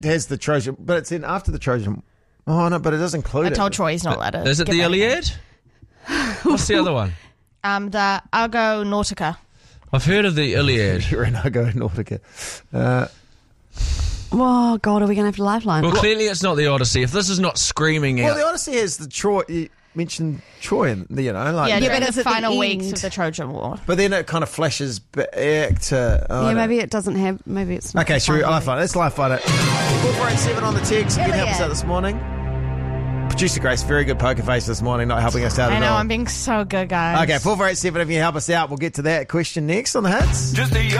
has the Trojan, but it's in after the Trojan. Oh, no, but it doesn't include it. I told Troy he's not allowed to. Is it the Iliad? What's the other one? The Argo Nautica. I've heard of the Iliad. You're an Argo Nautica. Oh, God, are we going to have to lifeline? Well, clearly it's not the Odyssey. If this is not screaming Well, out. the Odyssey has the Troy. You mentioned Troy, and like Yeah, but during it's the at the final end. weeks of the Trojan War. But then it kind of flashes back to. Maybe it doesn't have. Maybe it's not. Okay, the sure. final Lifeline. Let's lifeline it. 4487 on the text. You can help us out this morning. Producer Grace, very good poker face this morning, not helping us out I at know, all. I'm being so good, guys. Okay, 4487. If you help us out, we'll get to that question next on the hits. Just a young